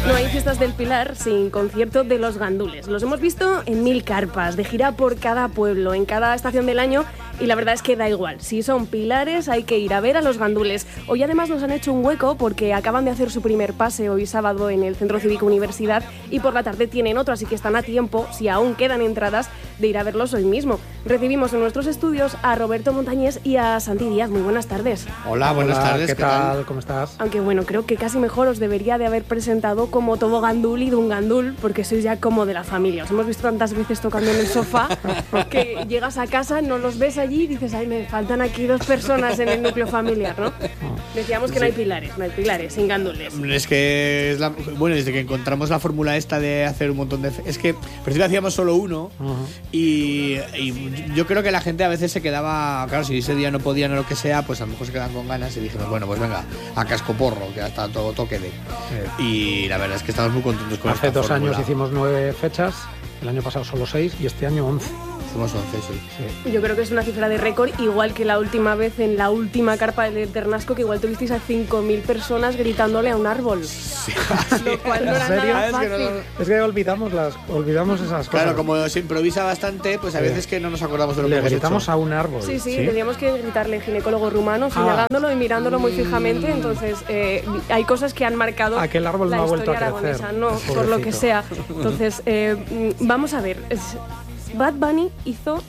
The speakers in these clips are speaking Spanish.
No hay fiestas del Pilar sin concierto de los gandules. Los hemos visto en 1000 carpas, de gira por cada pueblo, en cada estación del año, y la verdad es que da igual. Si son pilares, hay que ir a ver a los gandules. Hoy además nos han hecho un hueco porque acaban de hacer su primer pase hoy sábado en el Centro Cívico Universidad y por la tarde tienen otro, así que están a tiempo, si aún quedan entradas, de ir a verlos hoy mismo. Recibimos en nuestros estudios a Roberto Montañés y a Santi Díaz. Muy buenas tardes. Hola, buenas tardes. ¿Qué tal? ¿Cómo estás? Aunque bueno, creo que casi mejor os debería de haber presentado como todo gandul y dungandul, porque sois ya como de la familia. Os hemos visto tantas veces tocando en el sofá que llegas a casa, no los ves allí y dices, ay, me faltan aquí 2 personas en el núcleo familiar, ¿no? Decíamos que no hay pilares, sin gandules. Es que bueno, desde que encontramos la fórmula esta de hacer un montón de... Es que al principio hacíamos solo uno y yo creo que la gente a veces se quedaba... Claro, si ese día no podían o lo que sea, pues a lo mejor se quedan con ganas y dijimos, bueno, pues venga, a cascoporro, que hasta todo toque de... Y la verdad es que estamos muy contentos con Hace esta 2 fórmula. años hicimos 9 fechas, el año pasado solo 6 y este año 11. Hicimos 11, sí. Yo creo que es una cifra de récord, igual que la última vez en la última carpa del Ternasco, que igual tuvisteis a 5.000 personas gritándole a un árbol. Sí. Lo cual no ¿En era serio? nada Es que fácil. Es que olvidamos esas cosas. Claro, como se improvisa bastante, pues a veces que no nos acordamos de lo que Le hemos gritamos hecho. a un árbol. Sí, teníamos que gritarle ginecólogo rumano, señalándolo y mirándolo muy fijamente. Entonces, hay cosas que han marcado Aquel árbol la no ha vuelto historia a crecer. aragonesa, no, por lo que Pobrecito. sea. Entonces, vamos a ver. Bad Bunny hizo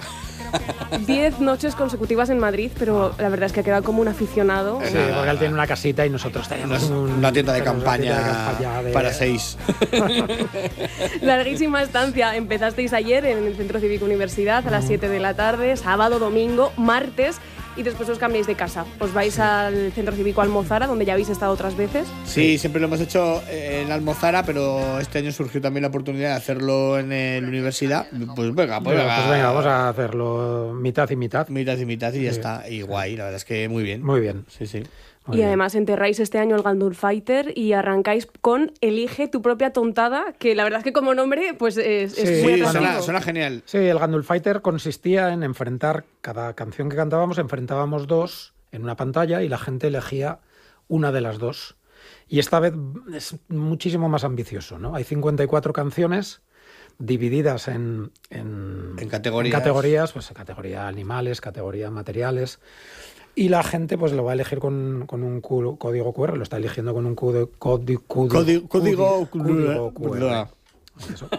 10 noches consecutivas en Madrid, pero la verdad es que ha quedado como un aficionado. Sí, porque él tiene una casita y nosotros tenemos Una tienda de campaña de- para 6. Larguísima estancia. Empezasteis ayer en el Centro Cívico Universidad a las 7 de la tarde, sábado, domingo, martes, y después os cambiáis de casa. Os vais al Centro Cívico Almozara, donde ya habéis estado otras veces. Sí, siempre lo hemos hecho en Almozara, pero este año surgió también la oportunidad de hacerlo en la universidad. Pues venga, Pues venga, vamos a hacerlo mitad y mitad. mitad y mitad y ya está. Y guay, la verdad es que muy bien. Muy bien. Sí. Muy Y bien. además enterráis este año el Gandul Fighter y arrancáis con Elige tu propia tontada, que la verdad es que como nombre pues es Sí, muy Sí, atractivo. suena genial. Sí, el Gandul Fighter consistía en enfrentar cada canción que cantábamos, enfrentábamos 2 en una pantalla y la gente elegía una de las 2. Y esta vez es muchísimo más ambicioso, ¿no? Hay 54 canciones divididas en categorías. pues categoría animales, categoría materiales. Y la gente pues lo va a elegir con un código QR, lo está eligiendo con un código QR. Eso.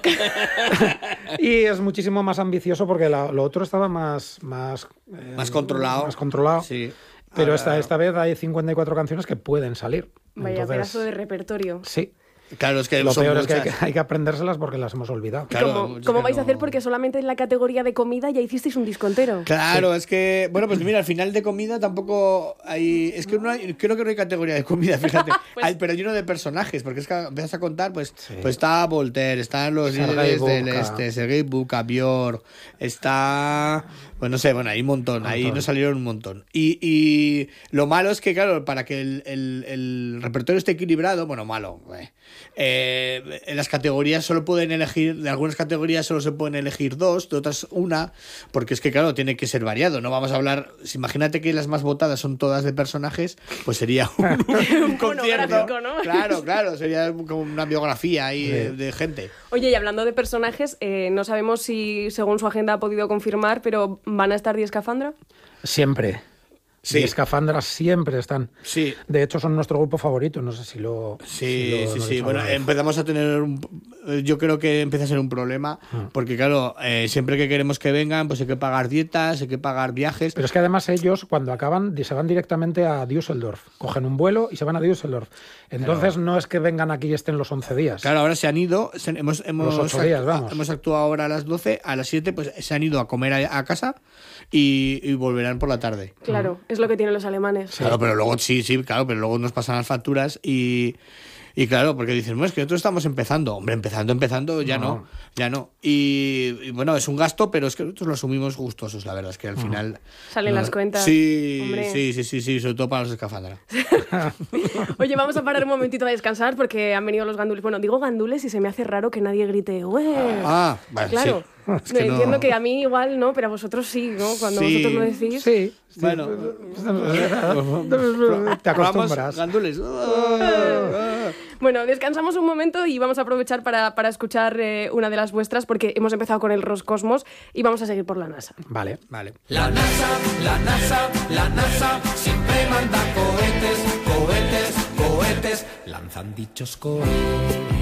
Y es muchísimo más ambicioso porque lo otro estaba más controlado. Más controlado. Sí. Pero Ahora- esta vez hay 54 canciones que pueden salir. Vaya Entonces, pedazo de repertorio. Sí. Claro, es que Lo son peor es que muchas. hay que aprendérselas porque las hemos olvidado. Claro, ¿Cómo es que vais a no- hacer? Porque solamente en la categoría de comida ya hicisteis un disco entero. Claro, es que, bueno, pues mira, al final de comida tampoco hay. Es que creo que no hay categoría de comida, fíjate. Hay, pero lleno de personajes, porque es que empiezas a contar, pues está Voltaire, están los Sergei líderes del Bubka. Sergei Bubka, Björk, está. Pues no sé, bueno, hay un montón, ahí nos salieron un montón. Y lo malo es que, claro, para que el repertorio esté equilibrado, bueno, malo, en las categorías solo pueden elegir, de algunas categorías solo se pueden elegir 2, de otras una, porque es que, claro, tiene que ser variado. No vamos a hablar, imagínate que las más votadas son todas de personajes, pues sería un concierto. monográfico, ¿no? Claro, sería como una biografía ahí de gente. Oye, y hablando de personajes, no sabemos si según su agenda ha podido confirmar, pero ¿van a estar Di Escafandra? Siempre. Sí. Y Escafandras siempre están. Sí. De hecho, son nuestro grupo favorito. No sé si lo. Sí. hemos dicho Bueno, alguna vez. empezamos a tener yo creo que empieza a ser un problema, porque claro, siempre que queremos que vengan, pues hay que pagar dietas, hay que pagar viajes. Pero es que además ellos, cuando acaban, se van directamente a Düsseldorf. Cogen un vuelo y se van a Düsseldorf. Entonces no es que vengan aquí y estén los 11 días. Claro, ahora se han ido, hemos Los 8 días, vamos. hemos actuado ahora a las 12, a las 7 pues se han ido a comer a casa y volverán por la tarde. Claro, es lo que tienen los alemanes. Claro, pero luego claro, pero luego nos pasan las facturas y claro, porque dicen, bueno, es que nosotros estamos empezando. Hombre, empezando, ya no. Y bueno, es un gasto, pero es que nosotros lo asumimos gustosos, la verdad, es que al final... Salen las cuentas. Sí, Hombre. sí, sobre todo para los escafandras. Oye, vamos a parar un momentito a descansar porque han venido los gandules. Bueno, digo gandules y se me hace raro que nadie grite ¡Ué! Vale, Claro. sí. Es que no- Entiendo que a mí igual no, pero a vosotros sí, ¿no? Cuando Sí. vosotros lo decís. Sí. Bueno, Te acostumbras. gandules. Bueno, descansamos un momento y vamos a aprovechar para escuchar una de las vuestras, porque hemos empezado con el Roscosmos y vamos a seguir por la NASA. Vale. La NASA siempre manda cohetes, lanzan dichos cohetes.